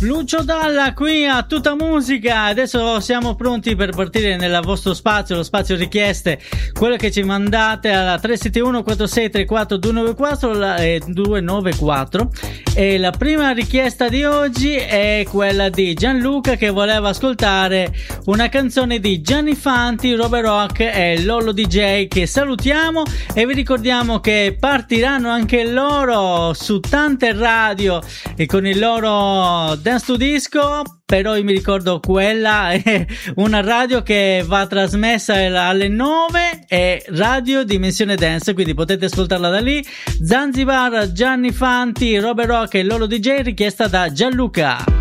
Lucio Dalla qui a Tutta Musica. Adesso siamo pronti per partire nel vostro spazio, lo spazio richieste, quello che ci mandate alla 371 4634 294 e la prima richiesta di oggi è quella di Gianluca, che voleva ascoltare una canzone di Gianni Fanti, Robert Rock e Lollo DJ, che salutiamo e vi ricordiamo che partiranno anche loro su tante radio e con il loro Dance to Disco. Però io mi ricordo quella è una radio che va trasmessa alle 9, è Radio Dimensione Dance, quindi potete ascoltarla da lì. Zanzibar, Gianni Fanti, Robert Rock e Lolo DJ, richiesta da Gianluca.